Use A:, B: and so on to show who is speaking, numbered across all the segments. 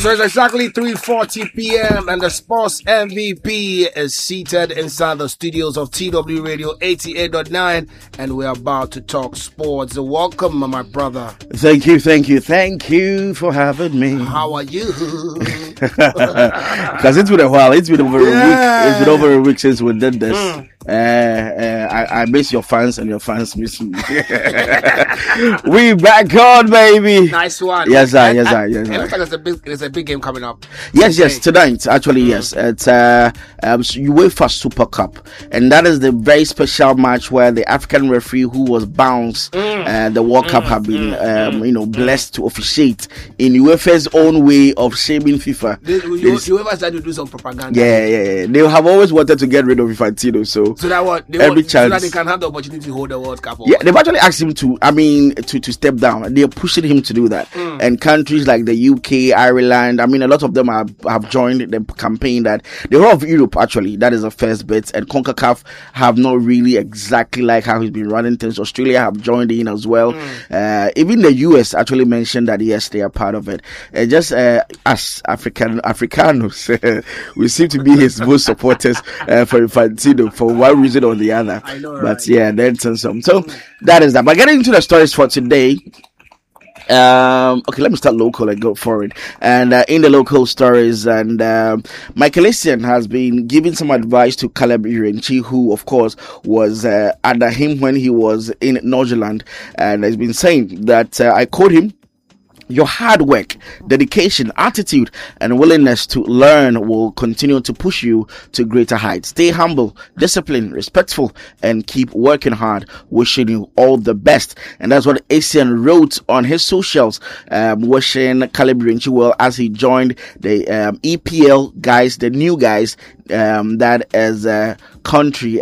A: So it's exactly 3:40 p.m. and the sports MVP is seated inside the studios of TW Radio 88.9 and we're about to talk sports. Welcome, my brother.
B: Thank you for having me.
A: How are you?
B: Because it's been a while. It's been over a week. It's been over a week since we did this. I miss your fans and your fans miss me. We back on, baby.
A: Nice one.
B: Yes, sir.
A: It looks like there's a big game coming up.
B: Yes, tonight. Actually, yes. It's UEFA Super Cup, and that is the very special match where the African referee who was bounced the World Cup have been blessed to officiate in UEFA's own way of shaming FIFA.
A: UEFA started to do some propaganda.
B: Yeah. They have always wanted to get rid of Infantino, so
A: that what
B: every chance
A: so that they can have the opportunity to hold the World Cup.
B: Yeah, they've actually asked him to step down. They're pushing him to do that. And countries like the UK, Ireland, a lot of them have joined the campaign. That the whole of Europe, actually, that is the first bit, and CONCACAF have not really exactly like how he's been running things. Australia have joined in as well. Even the US actually mentioned that yes, they are part of it. Just as Africanos, we seem to be his most supporters for Infantino for one reason or the other.
A: I know,
B: but
A: right?
B: yeah, then some. So that is that. But getting into the stories for today. Okay, let me start local and go for it. And in the local stories, and Michael Essien has been giving some advice to Caleb Irenchi, who of course was under him when he was in Norgeland, and has been saying that I quote him: "Your hard work, dedication, attitude, and willingness to learn will continue to push you to greater heights. Stay humble, disciplined, respectful, and keep working hard. Wishing you all the best." And that's what Essien wrote on his socials, wishing Caleb Irenchi well as he joined the EPL guys, the new guys, that is country.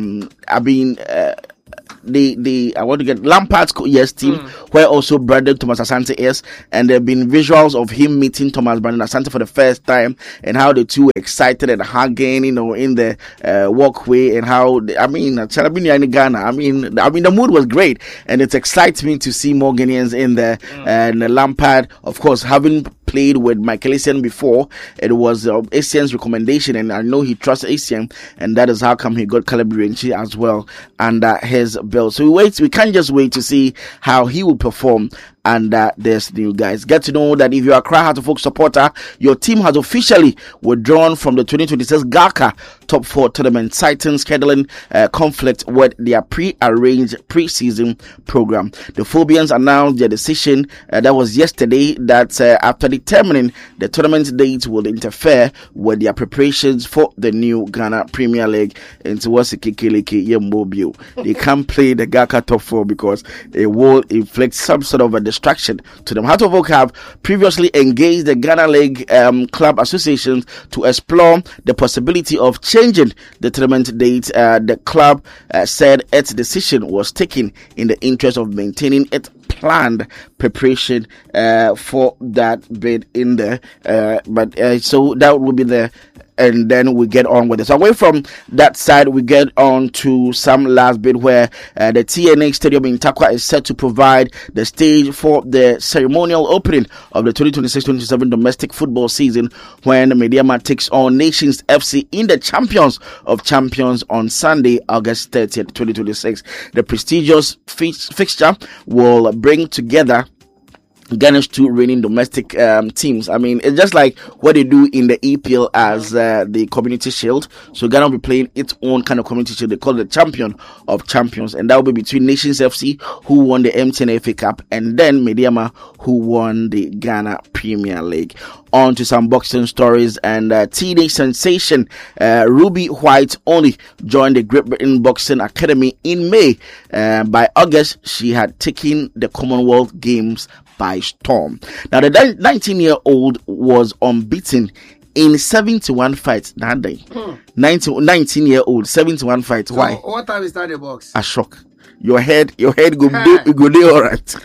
B: I want to get Lampard's team, where also Brandon Thomas Asante is, and there have been visuals of him meeting Brandon Asante for the first time, and how the two were excited and hugging, in the walkway, and how Chalabini in Ghana. The mood was great, and it excites me to see more Ghanaians in there. And Lampard, of course, having played with Michael Essien before, it was Essien's recommendation, and I know he trusts Essien, and that is how come he got Caleb Irenchi as well under his belt. So we can't just wait to see how he will perform under this new guys. Get to know that if you are Accra Heart of Oak supporter, your team has officially withdrawn from the 2026 GACA Top 4 tournament, citing scheduling conflict with their pre-arranged pre-season program. The Phobians announced their decision that was yesterday, that after determining the tournament date will interfere with their preparations for the new Ghana Premier League into Wasikikiliki Yembobio. They can't play the GACA Top 4 because it will inflict some sort of a distraction to them. Heart of Oak have previously engaged the Ghana League club associations to explore the possibility of changing the tournament date. The club said its decision was taken in the interest of maintaining its planned preparation for that bid in there. So that will be the. And then we get on with it. So away from that side, we get on to some last bit where the TNA Stadium in Takwa is set to provide the stage for the ceremonial opening of the 2026-27 domestic football season, when Mediama takes on Nations FC in the Champions of Champions on Sunday, August 30th, 2026. The prestigious fixture will bring together Ghana's two reigning domestic teams. It's just like what they do in the EPL as the Community Shield. So Ghana will be playing its own kind of Community Shield. They call it the Champion of Champions, and that will be between Nations FC, who won the MTN FA Cup, and then Mediama, who won the Ghana Premier League. On to some boxing stories, and teenage sensation Ruby White only joined the Great Britain Boxing Academy in May. By August, she had taken the Commonwealth Games by storm. Now, the 19-year-old was unbeaten in 71 fights that day. 19-year-old, 71 fights.
A: So
B: why?
A: What time is that the box?
B: A shock. Your head go do all right.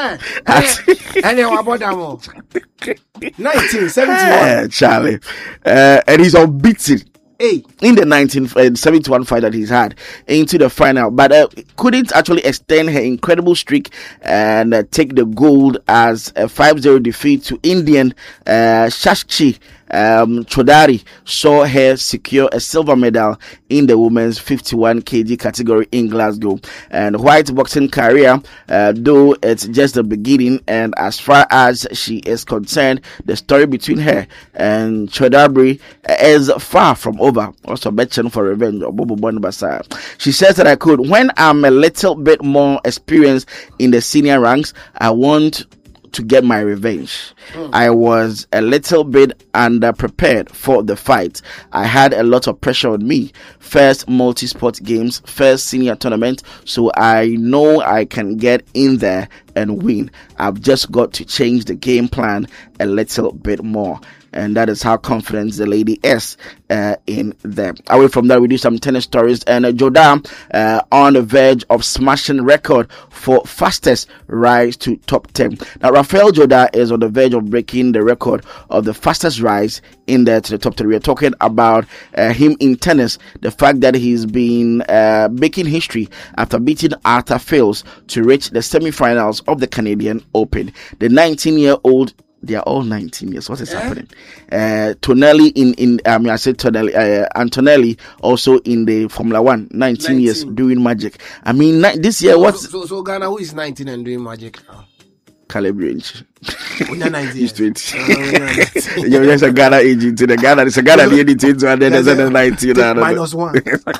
A: And then what about that one? 1971.
B: Charlie. And he's unbeaten in the 1971 fight that he's had into the final, but couldn't actually extend her incredible streak and take the gold as a 5-0 defeat to Indian Shakshi Chodari saw her secure a silver medal in the women's 51 kg category in Glasgow. And White's boxing career, though it's just the beginning, and as far as she is concerned, the story between her and Chodari is far from over. Also, betting for revenge. She says that when I'm a little bit more experienced in the senior ranks, I want to get my revenge. I was a little bit underprepared for the fight. I had a lot of pressure on me. First multi-sport games, first senior tournament, so I know I can get in there and win. I've just got to change the game plan a little bit more. And that is how confident the lady is in them. Away from that, we do some tennis stories. And Jodha on the verge of smashing record for fastest rise to top 10. Now, Rafael Jodha is on the verge of breaking the record of the fastest rise in there to the top 10. We are talking about him in tennis. The fact that he's been making history after beating Arthur Fils to reach the semi-finals of the Canadian Open. The 19-year-old, they are all 19 years. What is happening? Tonelli Antonelli also in the Formula 1, 19 years doing magic. I mean, this year, what's...
A: So Ghana, who is 19 and doing magic?
B: Caleb Range.
A: He's
B: 20. You're a Ghana agent. The Ghana is a Ghana the 18, and then there's a 19.
A: -1.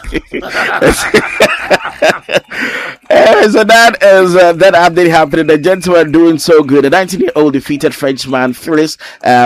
B: So that is that update happening. The gentleman doing so good. The 19-year-old defeated Frenchman Fils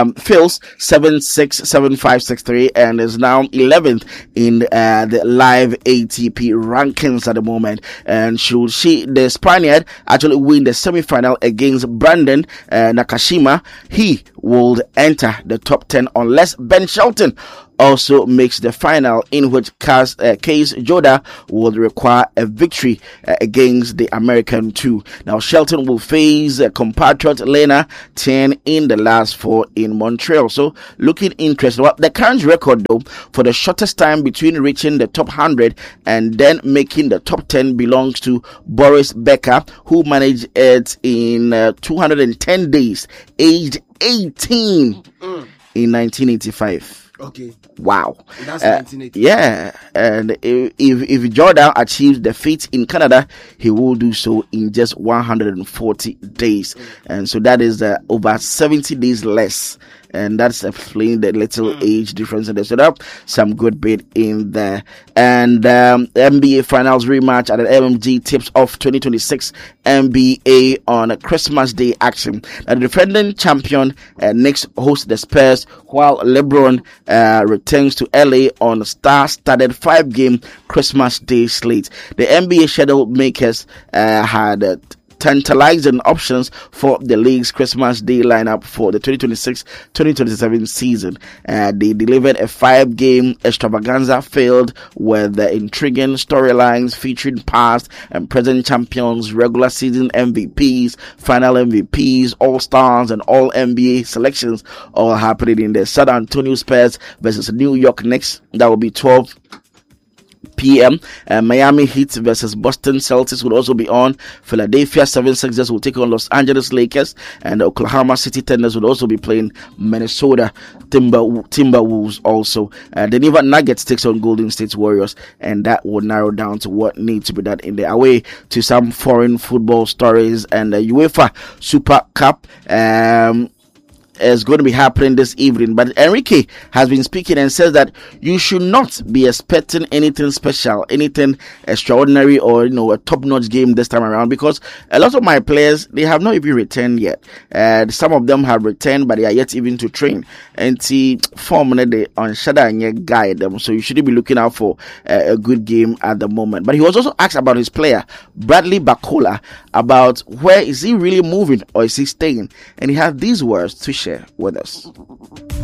B: 7-6, 7-5, 6-3, and is now 11th in the live ATP rankings at the moment. And should the Spaniard actually win the semi-final against Brandon Nakashima, he will enter the top 10 unless Ben Shelton also makes the final, in which case Jodha will require a victory against the American too. Now Shelton will face compatriot Lena 10 in the last 4 in Montreal. So looking interesting. Well, the current record though for the shortest time between reaching the top 100 and then making the top 10 belongs to Boris Becker, who managed it in 210 days, aged 18 in 1985.
A: Okay.
B: Wow.
A: That's 1980.
B: Yeah. And if Jordan achieves the feat in Canada, he will do so in just 140 days. And so that is over 70 days less. And that's explaining the little age difference in the setup. Some good bit in there. And NBA Finals rematch at the MMG tips off 2026 NBA on a Christmas Day action. Now, the defending champion Knicks host the Spurs, while LeBron returns to LA on a star-studded 5-game Christmas Day slate. The NBA schedule makers had tantalizing options for the league's Christmas Day lineup for the 2026-2027 season. They delivered a 5-game extravaganza filled with the intriguing storylines featuring past and present champions, regular season MVPs, final MVPs, All-Stars, and All NBA selections, all happening in the San Antonio Spurs versus New York Knicks. That will be 12 p.m. Miami Heat versus Boston Celtics will also be on. Philadelphia 76ers will take on Los Angeles Lakers, and Oklahoma City Thunders will also be playing Minnesota Timberwolves also. The Denver Nuggets takes on Golden State Warriors, and that will narrow down to what needs to be done in the away to some foreign football stories. And the UEFA Super Cup is going to be happening this evening, but Enrique has been speaking and says that you should not be expecting anything special, anything extraordinary, or a top-notch game this time around, because a lot of my players, they have not even returned yet. Some of them have returned, but they are yet even to train. And the form they on Shada and guide them, so you shouldn't be looking out for a good game at the moment. But he was also asked about his player Bradley Bacola, about where is he really moving or is he staying, and he had these words to share with us.